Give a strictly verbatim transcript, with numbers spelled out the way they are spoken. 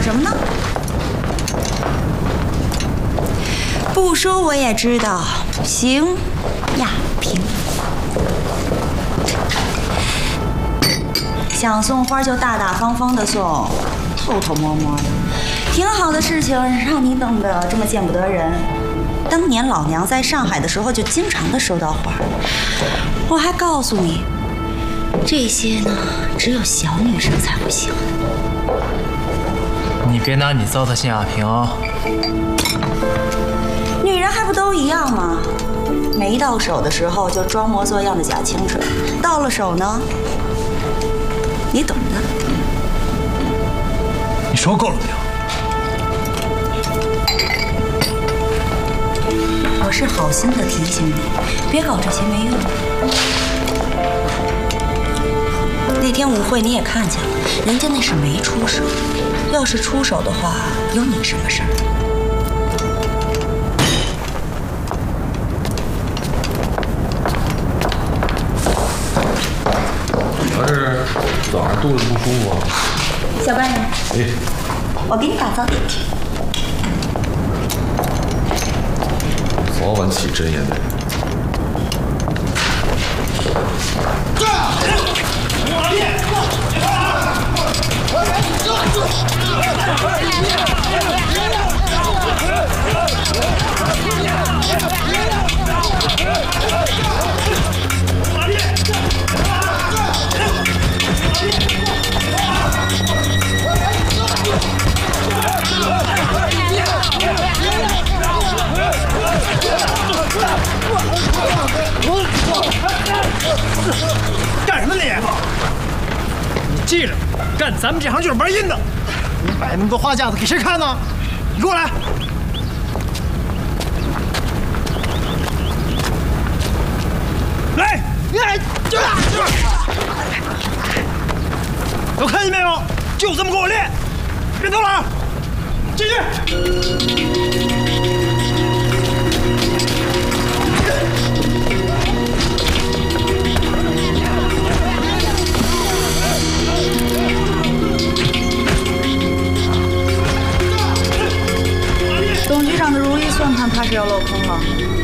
叫什么呢？不说我也知道，邢亚平。想送花就大大方方的送，偷偷摸摸的，挺好的事情，让你弄得这么见不得人。当年老娘在上海的时候，就经常的收到花，我还告诉你，这些呢，只有小女生才会喜欢。 你别拿你糟蹋辛亚平啊！ 女人还不都一样吗？没到手的时候就装模作样的假清纯，到了手呢，你懂的。 你说够了没有？ 我是好心的提醒你，别搞这些没用的。那天舞会你也看见了，人家那是没出手，要是出手的话，有你什么事儿？ 还是早上肚子不舒服啊？ 小官人， 哎， 我给你打早点。 早晚起真言的人。 干什么你？你记着，干咱们这行就是玩阴的。你摆那么多花架子给谁看呢？你给我来！来，你来！都看见没有？就这么给我练，别偷懒，继续。 董局长的如意算盘怕是要落空了。